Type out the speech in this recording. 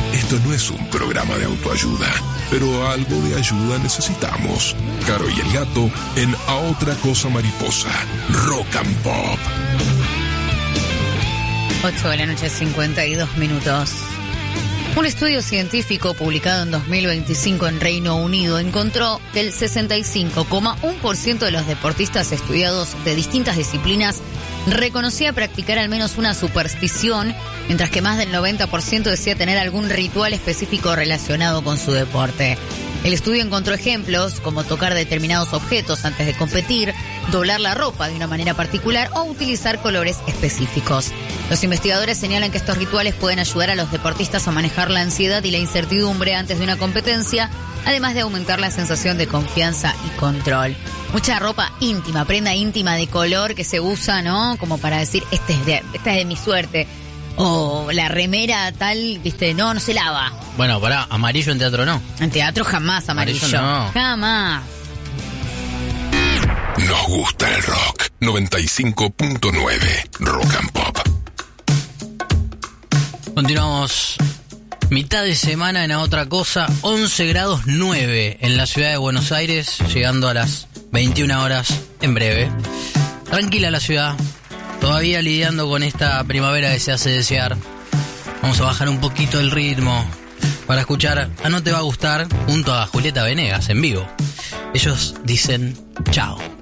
Esto no es un programa de autoayuda, pero algo de ayuda necesitamos. Caro y el Gato en A Otra Cosa Mariposa. Rock and Pop. 8 de la noche, 52 minutos. Un estudio científico publicado en 2025 en Reino Unido encontró que el 65,1% de los deportistas estudiados de distintas disciplinas reconocía practicar al menos una superstición, mientras que más del 90% decía tener algún ritual específico relacionado con su deporte. El estudio encontró ejemplos como tocar determinados objetos antes de competir, doblar la ropa de una manera particular o utilizar colores específicos. Los investigadores señalan que estos rituales pueden ayudar a los deportistas a manejar la ansiedad y la incertidumbre antes de una competencia, además de aumentar la sensación de confianza y control. Mucha ropa íntima, prenda íntima de color que se usa, ¿no? Como para decir, esta es de mi suerte. O la remera tal, viste, no se lava. Bueno, pará, amarillo en teatro no. En teatro jamás amarillo. No. Jamás. Nos gusta el rock. 95.9 Rock and Pop. Continuamos. Mitad de semana en A Otra Cosa, 11 grados 9 en la ciudad de Buenos Aires, llegando a las 21 horas en breve. Tranquila la ciudad, todavía lidiando con esta primavera que se hace desear. Vamos a bajar un poquito el ritmo para escuchar a No Te Va a Gustar junto a Julieta Venegas en vivo. Ellos dicen chao.